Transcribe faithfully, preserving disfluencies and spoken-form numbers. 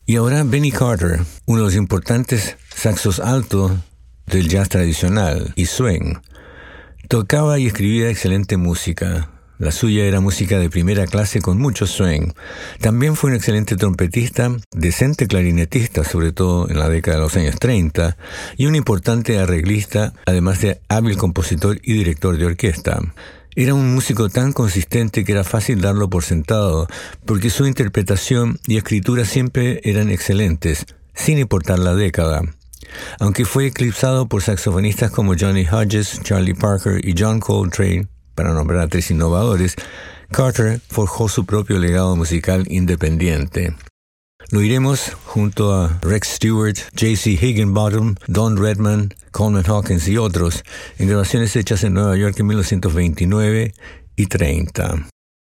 Y ahora Benny Carter, uno de los importantes saxos altos del jazz tradicional y swing. Tocaba y escribía excelente música. La suya era música de primera clase con mucho swing. También fue un excelente trompetista, decente clarinetista, sobre todo en la década de los años treinta, y un importante arreglista, además de hábil compositor y director de orquesta. Era un músico tan consistente que era fácil darlo por sentado, porque su interpretación y escritura siempre eran excelentes, sin importar la década. Aunque fue eclipsado por saxofonistas como Johnny Hodges, Charlie Parker y John Coltrane, para nombrar a tres innovadores, Carter forjó su propio legado musical independiente. Lo iremos junto a Rex Stewart, J C Higginbottom, Don Redman, Coleman Hawkins y otros, en grabaciones hechas en Nueva York en mil novecientos veintinueve y treinta.